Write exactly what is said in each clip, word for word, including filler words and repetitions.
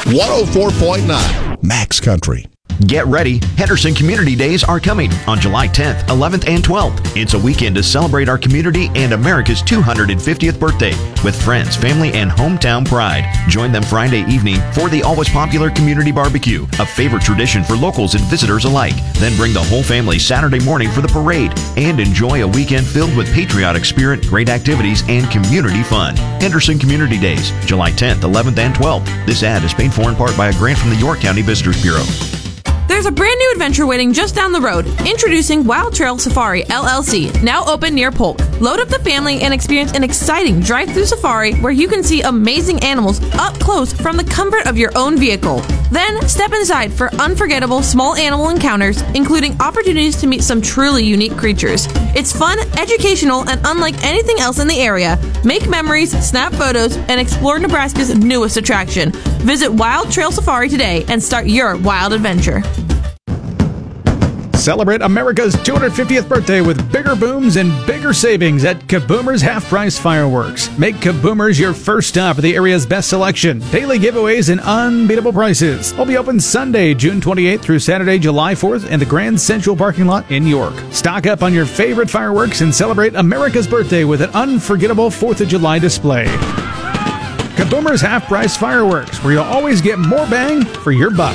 one oh four point nine Max Country. Get ready. Henderson Community Days are coming on July tenth, eleventh, and twelfth. It's a weekend to celebrate our community and America's two hundred fiftieth birthday with friends, family, and hometown pride. Join them Friday evening for the always popular community barbecue, a favorite tradition for locals and visitors alike. Then bring the whole family Saturday morning for the parade and enjoy a weekend filled with patriotic spirit, great activities, and community fun. Henderson Community Days, July tenth, eleventh, and twelfth. This ad is paid for in part by a grant from the York County Visitors Bureau. There's a brand new adventure waiting just down the road. Introducing Wild Trail Safari, L L C, now open near Polk. Load up the family and experience an exciting drive-through safari where you can see amazing animals up close from the comfort of your own vehicle. Then step inside for unforgettable small animal encounters, including opportunities to meet some truly unique creatures. It's fun, educational, and unlike anything else in the area. Make memories, snap photos, and explore Nebraska's newest attraction. Visit Wild Trail Safari today and start your wild adventure. Celebrate America's two hundred fiftieth birthday with bigger booms and bigger savings at Kaboomers Half Price Fireworks. Make Kaboomers your first stop at the area's best selection, daily giveaways, and unbeatable prices. We'll be open Sunday, June twenty-eighth through Saturday, July fourth in the Grand Central parking lot in York. Stock up on your favorite fireworks and celebrate America's birthday with an unforgettable fourth of July display. Kaboomers Half Price Fireworks, where you'll always get more bang for your buck.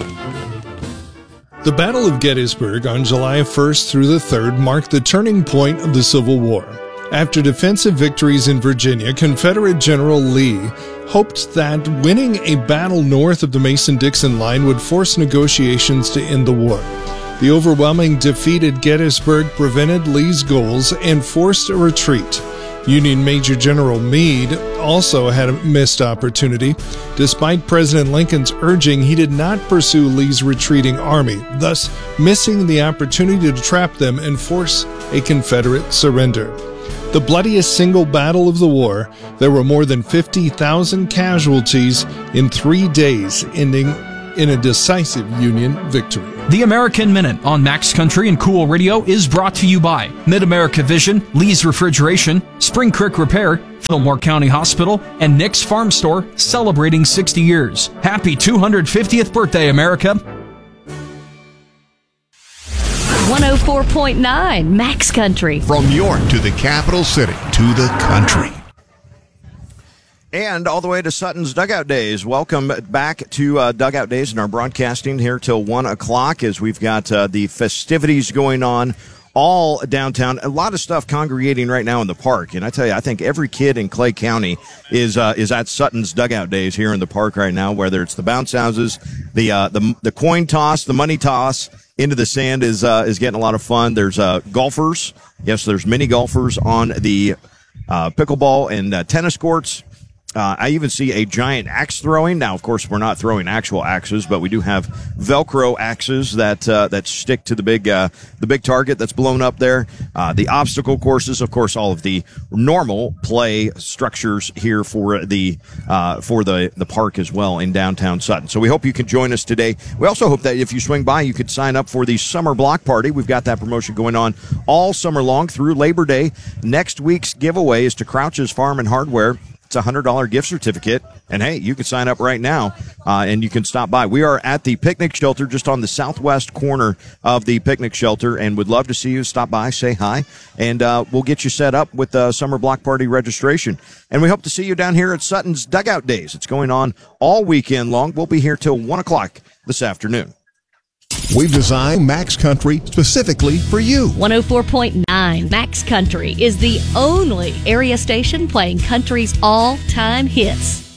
The Battle of Gettysburg on July first through the third marked the turning point of the Civil War. After defensive victories in Virginia, Confederate General Lee hoped that winning a battle north of the Mason-Dixon line would force negotiations to end the war. The overwhelming defeat at Gettysburg prevented Lee's goals and forced a retreat. Union Major General Meade also had a missed opportunity. Despite President Lincoln's urging, he did not pursue Lee's retreating army, thus missing the opportunity to trap them and force a Confederate surrender. The bloodiest single battle of the war, there were more than fifty thousand casualties in three days, ending in a decisive Union victory. The American Minute on Max Country and Cool Radio is brought to you by Mid-America Vision, Lee's Refrigeration, Spring Creek Repair, Fillmore County Hospital, and Nick's Farm Store, celebrating sixty years. Happy two hundred fiftieth birthday, America. one oh four point nine Max Country. From York to the capital city to the country. And all the way to Sutton's Dugout Days. Welcome back to uh, Dugout Days and our broadcasting here till one o'clock as we've got uh, the festivities going on all downtown. A lot of stuff congregating right now in the park. And I tell you, I think every kid in Clay County is uh, is at Sutton's Dugout Days here in the park right now, whether it's the bounce houses, the uh, the, the coin toss, the money toss into the sand is uh, is getting a lot of fun. There's uh, golfers. Yes, there's mini golfers on the uh, pickleball and uh, tennis courts. Uh, I even see a giant axe throwing. Now, of course, we're not throwing actual axes, but we do have Velcro axes that uh, that stick to the big uh, the big target that's blown up there. Uh, the obstacle courses, of course, all of the normal play structures here for the uh, for the the park as well in downtown Sutton. So we hope you can join us today. We also hope that if you swing by, you could sign up for the summer block party. We've got that promotion going on all summer long through Labor Day. Next week's giveaway is to Crouch's Farm and Hardware. It's a one hundred dollars gift certificate. And, hey, you can sign up right now, uh, and you can stop by. We are at the picnic shelter just on the southwest corner of the picnic shelter, and would love to see you. Stop by, say hi, and uh, we'll get you set up with the summer block party registration. And we hope to see you down here at Sutton's Dugout Days. It's going on all weekend long. We'll be here till one o'clock this afternoon. We've designed Max Country specifically for you. one oh four point nine Max Country is the only area station playing country's all-time hits.